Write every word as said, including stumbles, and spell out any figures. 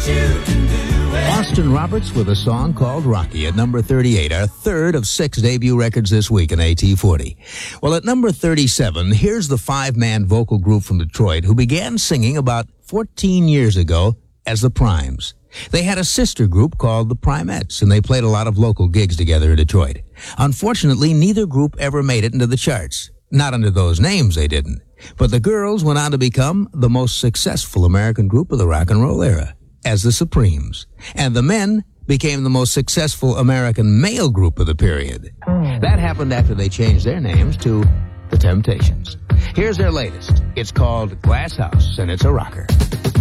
you can do it. Austin Roberts with a song called Rocky at number thirty-eight, our third of six debut records this week in A T forty. Well, at number thirty-seven, here's the five-man vocal group from Detroit who began singing about fourteen years ago as the Primes. They had a sister group called the Primettes, and they played a lot of local gigs together in Detroit. Unfortunately, neither group ever made it into the charts. Not under those names, they didn't. But the girls went on to become the most successful American group of the rock and roll era, as the Supremes. And the men became the most successful American male group of the period. That happened after they changed their names to The Temptations. Here's their latest. It's called Glass House, and it's a rocker.